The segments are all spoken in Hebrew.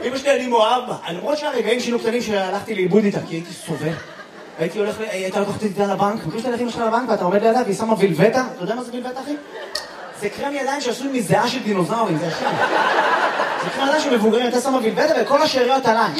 אמא שלי אני מאוהב בה. למרות שהרגעים שינו קטנים שהלכתי לאיבוד איתה, כי הייתי סובל. הייתה לקחת איתה לבנק, מכיר שאתה הולך אמא שלך לבנק ואתה עומד לידה והיא שמה וילבטה? אתה יודע מה זה וילבטה, אחי? זה קרם ידיים שעשוי מזיעה של דינוזאורים, זה השם. זה קרם ידיים של מבוגרים, אתה שמה וילבטה וכל השאריות עליי.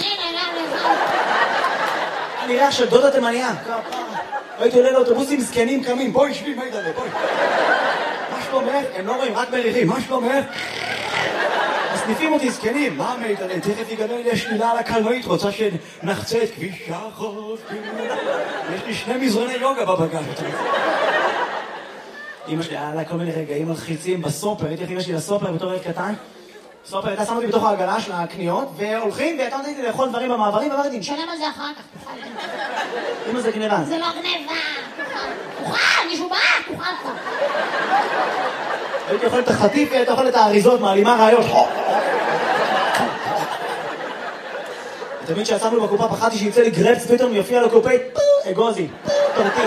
אני ריח של דודה תימניה. הייתי עולה לאוטובוסים זקנים קמים, בואי שבי, מה ידעלה, בואי. מה שלומך? הם לא רואים, רק מריחים, מה שלומך? מסניפים אותי זקנים, מה מידעלה? תכף יגדל לי השלילה על הקלנועית, רוצה שנחצה את כביש החוף. יש לי 2 מזרוני יוגה בבגז. אמא שלי, היה לה כל מיני רגעים מלחיצים בסופר, הייתי הכי אמא שלי לסופר בתור ילד קטן. סופר, הייתה שמה אותי בתוך העגלה של הקניות, והולכים, והייתה נותנת לי לאכול דברים במעברים, ואמרתי, נשלם על זה אחר כך, תוכל. אמא זה גניבה. זה לא גניבה, תוכל, מישהו בא, תוכל. הייתי אוכל את החטיף, והייתי אוכל את האריזות, מעלימה רעיון. תמיד שיצאנו בקופה, פחדתי שיצא לי גרפס, פתאום יופיע לקופי, אגוזי, טורטי,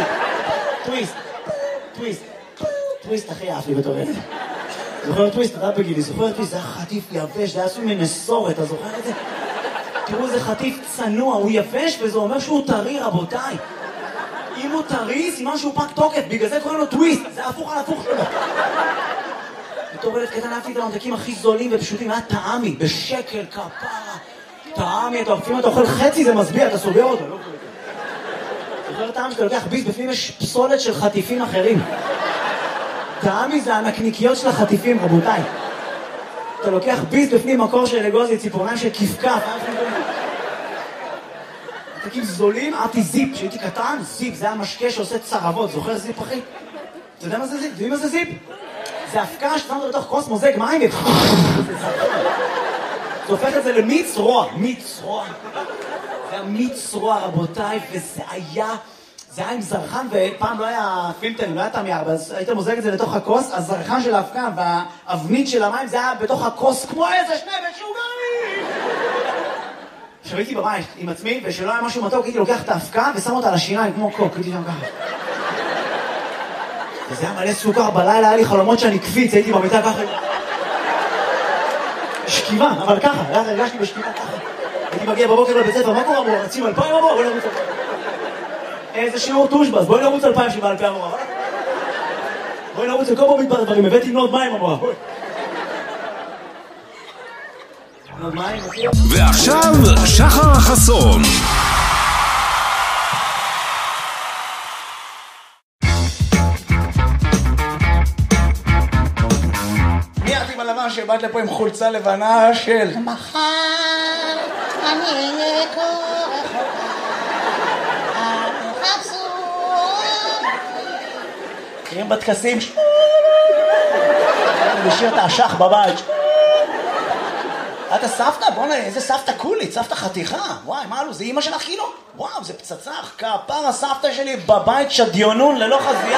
טוויסט, אחי אהב לי בתור ילד. זוכר טוויסט, אתה בגילי, זוכר טוויסט, זה היה חטיף יבש, זה היה עשוי מנסורת, אתה זוכר את זה? תראו, זה חטיף צנוע, הוא יבש וזה אומר שהוא טרי, רבותיי. אם הוא טרי, סימן שהוא פג תוקף, בגלל זה קוראים לו טוויסט, זה הפוך על הפוך שלו. בתור ילד קטן אהבתי את הממתקים הכי זולים ופשוטים, היה טעמי, בשקל, כפרה. טעמי, לפעמים אתה אוכל חצי, זה מסביע, אתה סוגר אותו, לא קוראים. זוכר טעם שאתה לוקח ביס, בפנים יש פסולת של חטיפים אחרים. טעמי זה הנקניקיות של החטיפים, רבותיי. אתה לוקח ביס בפנים מקור של אגוזי, ציפורניים של כפקף. ממתקים זולים, אהבתי זיפ, כשהייתי קטן, זיפ, זה היה משקה שעושה צרבות, זוכר זיפ, אחי? אתה יודע מה זה זיפ? יודעים מה זה זיפ? זה הפקה ששמת בתוך כוס מוזג מים זה הופך את זה למיץ רוע, מיץ רוע. זה היה מיץ רוע, רבותיי, וזה היה עם זרחן, ופעם לא היה פילטר, לא היה תמייר, אז היית מוזג את זה לתוך הכוס, הזרחן של ההפקה והאבנית של המים זה היה בתוך הכוס כמו איזה 2 משוגעים. עכשיו הייתי בבית עם עצמי, ושלא היה משהו מתוק, הייתי לוקח את ההפקה ושם אותה על השיניים כמו קוק, הייתי שם ככה. וזה היה מלא סוכר, בלילה היה לי חלומות שאני קפיץ, הייתי במיטה ככה. שכיבה, אבל ככה, הרגשתי בשכיבה ככה. הייתי מגיע בבוקר לבית ספר, מה קורה בו? רצים 2,000 בבוא, בואי נרוץ 2,000. איזה שיעור טושבס, בואי נרוץ 2,000 שבעל פה המורה. בואי נרוץ לכל בו מדבר דברים, הבאתי נוד מים המורה, בואי. נוד מים, נתיב. ועכשיו, שחר חסון. לבן שבאת לפה עם חולצה לבנה של מחר אני אהיה כוח חפשו תראים בטקסים משאיר את האשך בבית אתה סבתא? בוא'נה, איזה סבתא קולית, סבתא חתיכה וואי, מה אלו? זה אמא שלך כאילו? וואו, זה פצצה כפר הסבתא שלי בבית שדיונון ללא חזייה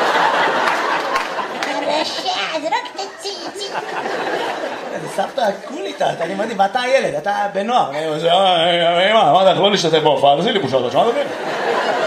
רשע, זה רק תציצי זה סבתא קולית, אני מדהים, ואתה הילד, אתה בנוער אמא, אמרת לך לא להשתתף בהופעה, תעשי לי בושות, תשמע דברים